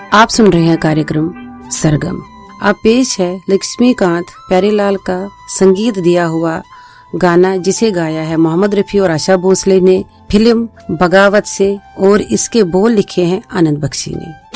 आप सुन रहे हैं कार्यक्रम सरगम। अब पेश है लक्ष्मीकांत प्यारेलाल का संगीत दिया हुआ गाना, जिसे गाया है मोहम्मद रफी और आशा भोसले ने फिल्म बगावत से, और इसके बोल लिखे हैं आनंद बख्शी ने।